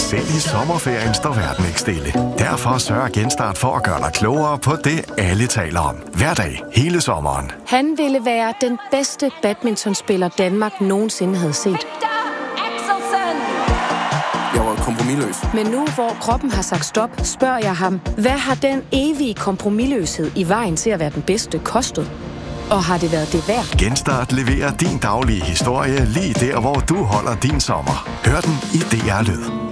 Selv i sommerferien står verden ikke stille. Derfor sørger Genstart for at gøre dig klogere på det, alle taler om. Hver dag, hele sommeren. Han ville være den bedste badmintonspiller, Danmark nogensinde havde set. Jeg var kompromisløs. Men nu, hvor kroppen har sagt stop, spørger jeg ham, hvad har den evige kompromisløshed i vejen til at være den bedste kostet? Og har det været det værd? Genstart leverer din daglige historie lige der, hvor du holder din sommer. Hør den i DR Lyd.